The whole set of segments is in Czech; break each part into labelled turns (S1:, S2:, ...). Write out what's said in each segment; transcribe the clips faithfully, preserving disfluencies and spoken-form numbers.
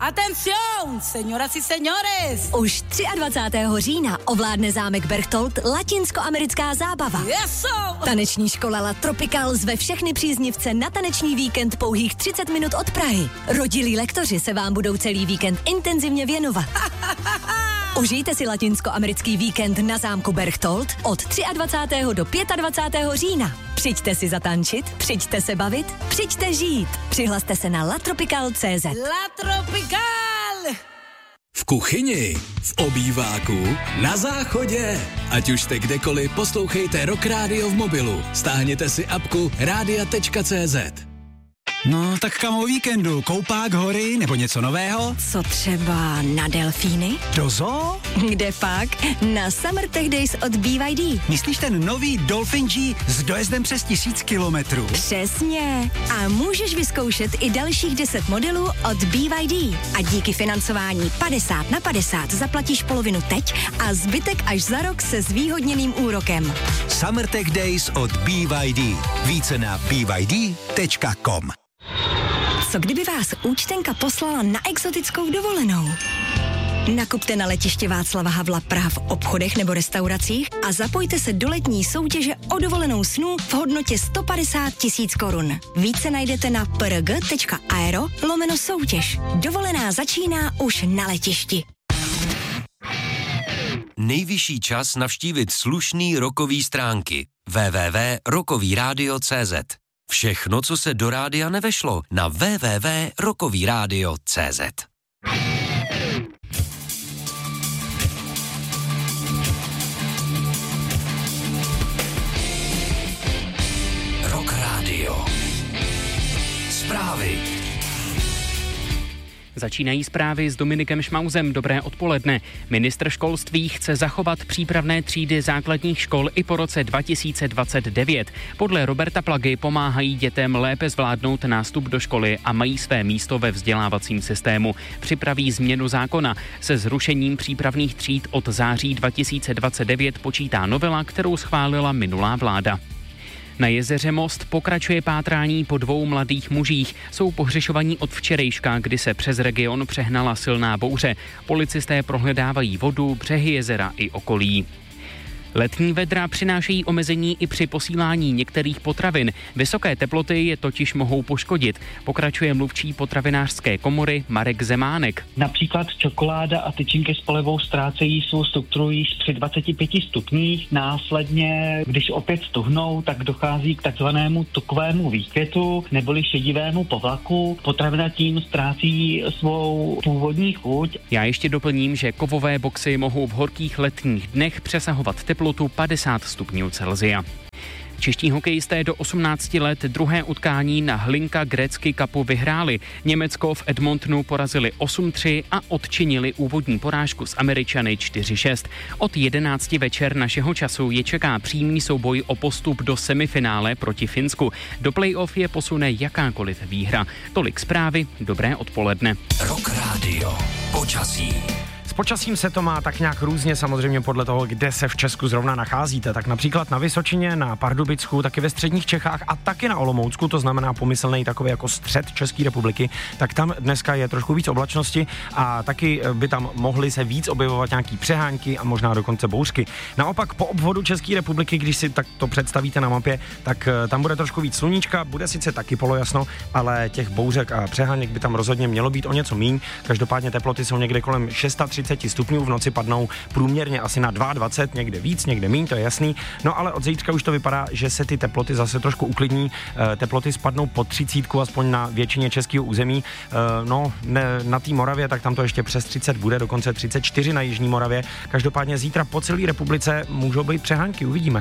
S1: Atención, señoras y señores!
S2: Už dvacátého třetího října ovládne zámek Berchtold latinskoamerická zábava.
S1: Eso!
S2: Taneční škola La Tropical zve všechny příznivce na taneční víkend pouhých třicet minut od Prahy. Rodilí lektoři se vám budou celý víkend intenzivně věnovat. Užijte si latinskoamerický víkend na zámku Berchtold od dvacátého třetího do dvacátého pátého října. Přijďte si zatančit, přijďte se bavit, přijďte žít. Přihlaste se na latropical tečka cé zet.
S1: La Tropical!
S3: V kuchyni, v obýváku, na záchodě. Ať už jste kdekoliv, poslouchejte Rock Radio v mobilu. Stáhněte si apku rádia tečka cé zet.
S4: No, tak kam o víkendu? Koupák, hory nebo něco nového?
S2: Co třeba na delfíny?
S4: Do zoo?
S2: Kde pak? Na Summer Tech Days od B Y D.
S4: Myslíš ten nový Dolphin G s dojezdem přes tisíc kilometrů?
S2: Přesně. A můžeš vyzkoušet i dalších deset modelů od B Y D. A díky financování padesát na padesát zaplatíš polovinu teď a zbytek až za rok se zvýhodněným úrokem.
S5: Summer Tech Days od B Y D. Více na b y d tečka com.
S2: Co kdyby vás účtenka poslala na exotickou dovolenou? Nakupte na letiště Václava Havla Praha v obchodech nebo restauracích a zapojte se do letní soutěže o dovolenou snů v hodnotě sto padesát tisíc korun. Více najdete na prg tečka aero lomeno soutěž. Dovolená začíná už na letišti.
S6: Nejvyšší čas navštívit slušný rockový stránky w w w tečka rockový rádio tečka cé zet. Všechno, co se do rádia nevešlo, na w w w tečka rockový rádio tečka cé zet. Rock Radio. Zprávy.
S7: Začínají zprávy s Dominikem Šmauzem. Dobré odpoledne. Ministr školství chce zachovat přípravné třídy základních škol i po roce dva tisíce dvacet devět. Podle Roberta Plagy pomáhají dětem lépe zvládnout nástup do školy a mají své místo ve vzdělávacím systému. Připraví změnu zákona. Se zrušením přípravných tříd od září dva tisíce dvacet devět počítá novela, kterou schválila minulá vláda. Na jezeře Most pokračuje pátrání po dvou mladých mužích. Jsou pohřešovaní od včerejška, kdy se přes region přehnala silná bouře. Policisté prohledávají vodu, břehy jezera i okolí. Letní vedra přinášejí omezení i při posílání některých potravin. Vysoké teploty je totiž mohou poškodit. Pokračuje mluvčí potravinářské komory Marek Zemánek.
S8: Například čokoláda a tyčinky s polevou ztrácejí svou strukturu již při dvaceti pěti stupních. Následně, když opět stuhnou, tak dochází k takzvanému tukovému výkvětu neboli šedivému povlaku. Potravina tím ztrácí svou původní chuť.
S7: Já ještě doplním, že kovové boxy mohou v horkých letních dnech přesahovat teplotu padesát stupňů Celsia. Čeští hokejisté do osmnácti let druhé utkání na Hlinka Gretzky Cupu vyhráli. Německo v Edmontonu porazili osm tři a odčinili úvodní porážku s Američany čtyři šest. Od jedenácti večer našeho času je čeká přímý souboj o postup do semifinále proti Finsku. Do playoff je posune jakákoliv výhra. Tolik zprávy, dobré odpoledne.
S6: Rock Radio. Počasí.
S9: Počasím se to má tak nějak různě, samozřejmě podle toho, kde se v Česku zrovna nacházíte. Tak například na Vysočině, na Pardubicku, taky ve středních Čechách a taky na Olomoucku, to znamená pomyslnej takový jako střed České republiky, tak tam dneska je trošku víc oblačnosti a taky by tam mohly se víc objevovat nějaký přehánky a možná dokonce bouřky. Naopak po obvodu České republiky, když si tak to představíte na mapě, tak tam bude trošku víc sluníčka, bude sice taky polojasno, ale těch bouřek a přehánek by tam rozhodně mělo být o něco míň. Každopádně teploty jsou někde kolem třicet šest stupňů, v noci padnou průměrně asi na dvacet dva, někde víc, někde míň, to je jasný. No ale od zítřka už to vypadá, že se ty teploty zase trošku uklidní. Teploty spadnou pod třicítku, aspoň na většině českého území. No, ne, na té Moravě, tak tam to ještě přes třicet bude, dokonce třicet čtyři na jižní Moravě. Každopádně zítra po celé republice můžou být přehánky, uvidíme.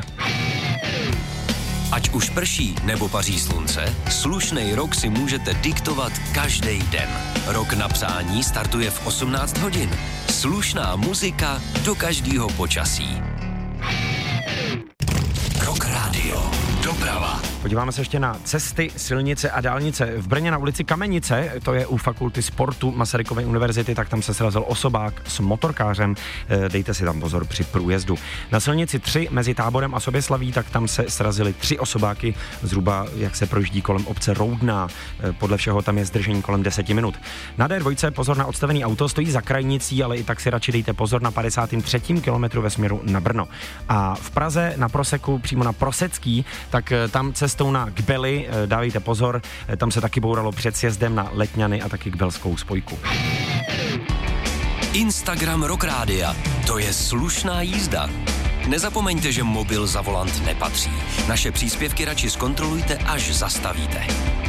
S6: Ať už prší nebo paří slunce, slušnej rok si můžete diktovat každý den. Rok na psání startuje v osmnáct hodin. Slušná muzika do každého počasí. Rock Radio. Doprava.
S9: Podíváme se ještě na cesty, silnice a dálnice. V Brně na ulici Kamenice, to je u fakulty sportu Masarykovy univerzity, tak tam se srazil osobák s motorkářem. Dejte si tam pozor při průjezdu. Na silnici tři mezi Táborem a Soběslaví, tak tam se srazily tři osobáky, zhruba jak se projíždí kolem obce Roudná. Podle všeho tam je zdržení kolem deseti minut. Na dé dva pozor na odstavený auto, stojí za krajnicí, ale i tak si radši dejte pozor na padesátém třetím kilometru ve směru na Brno. A v Praze na Proseku, přímo na Prosecký, tak tam cestou na Kbely, dávejte pozor, tam se taky bouralo před sjezdem na Letňany a taky Kbelskou spojku.
S6: Instagram Rock Rádia. To je slušná jízda. Nezapomeňte, že mobil za volant nepatří. Naše příspěvky radši zkontrolujte, až zastavíte.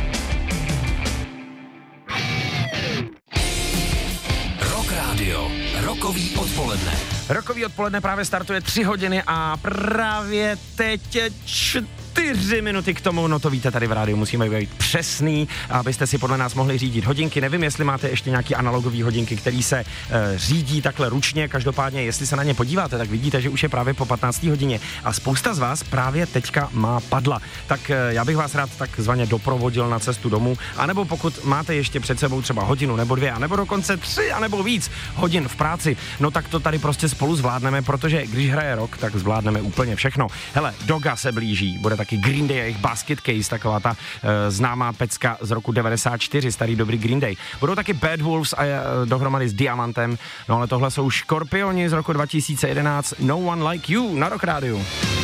S6: Rock Rádio. Rokový odpoledne.
S9: Rokový odpoledne právě startuje tři hodiny a právě teď čtyři minuty k tomu, no to víte, tady v rádiu musíme být přesný, abyste si podle nás mohli řídit hodinky. Nevím, jestli máte ještě nějaký analogový hodinky, který se e, řídí takhle ručně, každopádně, jestli se na ně podíváte, tak vidíte, že už je právě po patnácté hodině a spousta z vás právě teďka má padla. Tak e, já bych vás rád takzvaně doprovodil na cestu domů, anebo pokud máte ještě před sebou třeba hodinu nebo dvě, anebo dokonce tři, anebo víc hodin v práci, no tak to tady prostě spolu zvládneme, protože když hraje rock, tak zvládneme úplně všechno. Hele, Doga se blíží, bude taky Green Day a jejich Basket Case, taková ta e, známá pecka z roku devadesát čtyři, starý dobrý Green Day. Budou taky Bad Wolves a e, dohromady s Diamantem, no ale tohle jsou Škorpioni z roku dva tisíce jedenáct, No One Like You na Rock Rádiu.